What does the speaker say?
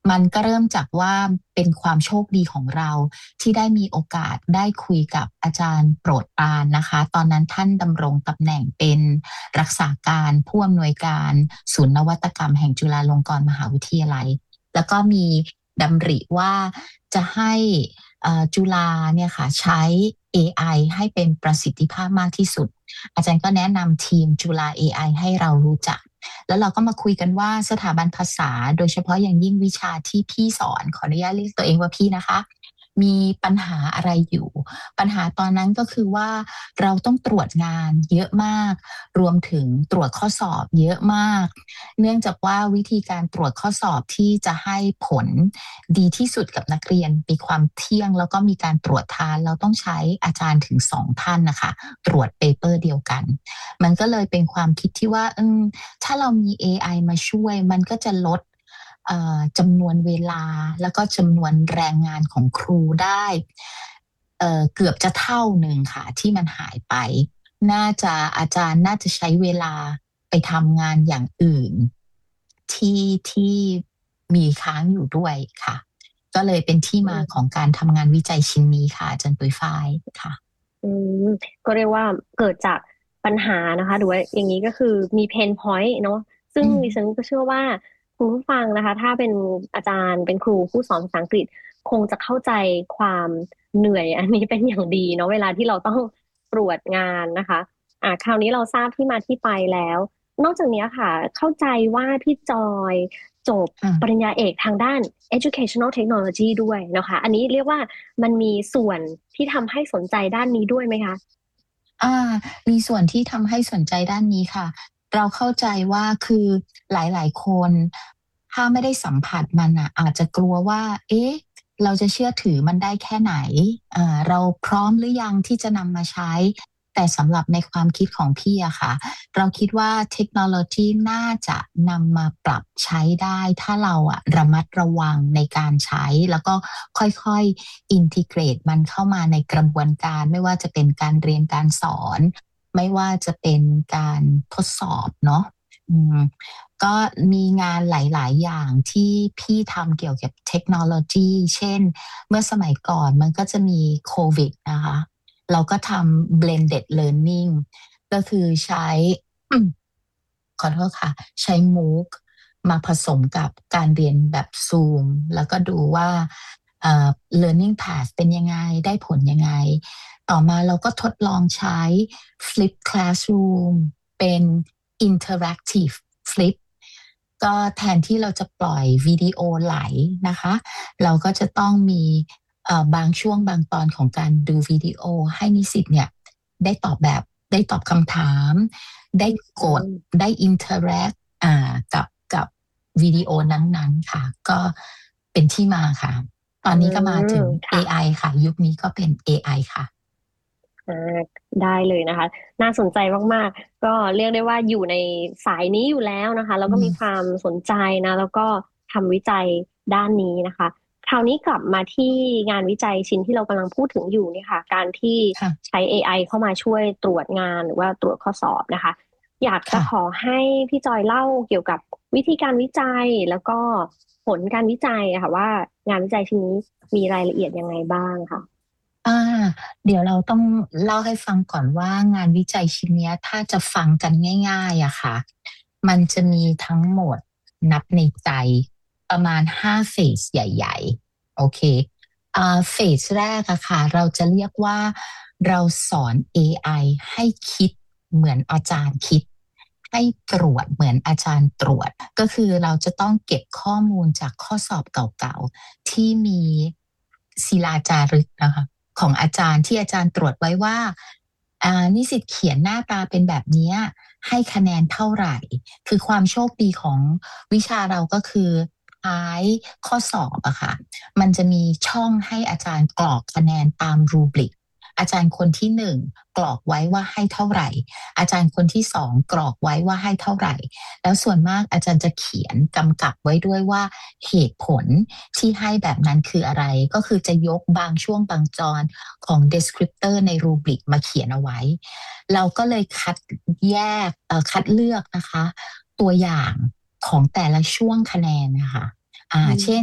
มันก็เริ่มจากว่าเป็นความโชคดีของเราที่ได้มีโอกาสได้คุยกับอาจารย์โปรดปรานนะคะตอนนั้นท่านดำรงตำแหน่งเป็นรักษาการผู้อำนวยการศูนย์นวัตกรรมแห่งจุฬาลงกรณ์มหาวิทยาลัยแล้วก็มีดำริว่าจะให้จุฬาเนี่ยค่ะใช้ AI ให้เป็นประสิทธิภาพมากที่สุดอาจารย์ก็แนะนำทีมจุฬา AI ให้เรารู้จัก แล้วเราก็มาคุยกันว่าสถาบันภาษาโดยเฉพาะอย่างยิ่งวิชาที่พี่สอนขออนุญาตเรียกตัวเองว่าพี่นะคะมีปัญหาอะไรอยู่ปัญหาตอนนั้นก็คือว่าเราต้องตรวจงานเยอะมากรวมถึงตรวจข้อสอบเยอะมากเนื่องจากว่าวิธีการตรวจข้อสอบที่จะให้ผลดีที่สุดกับนักเรียนมีความเที่ยงแล้วก็มีการตรวจทานเราต้องใช้อาจารย์ถึง2 ท่านนะคะตรวจเปเปอร์เดียวกันมันก็เลยเป็นความคิดที่ว่าถ้าเรามี AI มาช่วยมันก็จะลดจำนวนเวลาแล้วก็จำนวนแรงงานของครูได้เกือบจะเท่าหนึ่งค่ะที่มันหายไปอาจารย์น่าจะใช้เวลาไปทำงานอย่างอื่นที่มีค้างอยู่ด้วยค่ะก็เลยเป็นที่มาของการทำงานวิจัยชิ้นนี้ค่ะอาจารย์ปุ้ยฝ้ายค่ะอืมก็เรียกว่าเกิดจากปัญหานะคะหรือว่าอย่างนี้ก็คือมีเพนพอยต์เนาะซึ่งอืมดิฉันก็เชื่อว่าคุณผู้ฟังนะคะถ้าเป็นอาจารย์เป็นครูผู้สอนภาษาอังกฤษคงจะเข้าใจความเหนื่อยอันนี้เป็นอย่างดีเนาะเวลาที่เราต้องตรวจงานนะคะคราวนี้เราทราบที่มาที่ไปแล้วนอกจากนี้ค่ะเข้าใจว่าพี่จอยจบปริญค่ะญาเอกทางด้าน educational technology ด้วยนะคะอันนี้เรียกว่ามันมีส่วนที่ทำให้สนใจด้านนี้ด้วยไหมคะอ่ามีส่วนที่ทำให้สนใจด้านนี้ค่ะเราเข้าใจว่าคือหลายๆคนถ้าไม่ได้สัมผัสมันอ่ะอาจจะกลัวว่าเอ๊ะเราจะเชื่อถือมันได้แค่ไหนเราพร้อมหรือยังที่จะนำมาใช้แต่สำหรับในความคิดของพี่อะค่ะเราคิดว่าเทคโนโลยีน่าจะนำมาปรับใช้ได้ถ้าเราอะระมัดระวังในการใช้แล้วก็ค่อยๆอินทิเกรตมันเข้ามาในกระบวนการไม่ว่าจะเป็นการเรียนการสอนไม่ว่าจะเป็นการทดสอบเนาะอืมก็มีงานหลายๆอย่างที่พี่ทำเกี่ยวกับเทคโนโลยีเช่นเมื่อสมัยก่อนมันก็จะมีโควิดนะคะ เราก็ทำ blended learning ก็คือใช้อืมขอโทษค่ะใช้ MOOC มาผสมกับการเรียนแบบ Zoom แล้วก็ดูว่าlearning path เป็นยังไงได้ผลยังไงต่อมาเราก็ทดลองใช้ Flip Classroom เป็น interactive flip ก็แทนที่เราจะปล่อยวิดีโอไหลนะคะเราก็จะต้องมีบางช่วงบางตอนของการดูวิดีโอให้นิสิตเนี่ยได้ตอบแบบได้ตอบคำถามได้กดอืมได้อินเทอร์แอคกับวิดีโอนั้นๆค่ะก็เป็นที่มาค่ะตอนนี้ก็มาถึงค่ะ AI ค่ะยุคนี้ก็เป็น AI ค่ะอ่าได้เลยนะคะน่าสนใจมากๆก็เรียกได้ว่าอยู่ในสายนี้อยู่แล้วนะคะแล้วอืมก็มีความสนใจนะแล้วก็ทำวิจัยด้านนี้นะคะคราวนี้กลับมาที่งานวิจัยชิ้นที่เรากำลังพูดถึงอยู่เนี่ยค่ะการที่ค่ะใช้ AI เข้ามาช่วยตรวจงานหรือว่าตรวจข้อสอบนะคะอยากจะค่ะขอให้พี่จอยเล่าเกี่ยวกับวิธีการวิจัยแล้วก็ผลการวิจัยอะค่ะว่างานวิจัยชิ้นนี้มีรายละเอียดยังไงบ้างค่ะอ่าเดี๋ยวเราต้องเล่าให้ฟังก่อนว่างานวิจัยชิ้นเนี้ยถ้าจะฟังกันง่ายๆอะค่ะมันจะมีทั้งหมดนับในใจประมาณ5 เฟสใหญ่ๆโอเคเฟสแรกอะค่ะเราจะเรียกว่าเราสอน AI ให้คิดเหมือนอาจารย์คิดให้ตรวจเหมือนอาจารย์ตรวจก็คือเราจะต้องเก็บข้อมูลจากข้อสอบเก่าๆที่มีศิลาจารึกนะคะ ของอาจารย์ที่อาจารย์ตรวจไว้ว่านิสิตเขียนหน้าตาเป็นแบบนี้ให้คะแนนเท่าไหร่คือความโชคดีของวิชาเราก็คือท้ายข้อสอบอะค่ะมันจะมีช่องให้อาจารย์กรอกคะแนนตามรูบริกอาจารย์คนที่1กรอกไว้ว่าให้เท่าไหร่อาจารย์คนที่2กรอกไว้ว่าให้เท่าไหร่แล้วส่วนมากอาจารย์จะเขียนกำกับไว้ด้วยว่าเหตุผลที่ให้แบบนั้นคืออะไรก็คือจะยกบางช่วงบางตอนของ descriptor ในรูบริกมาเขียนเอาไว้เราก็เลยแยกคัดเลือกนะคะตัวอย่างของแต่ละช่วงคะแนนนะคะอืมเช่น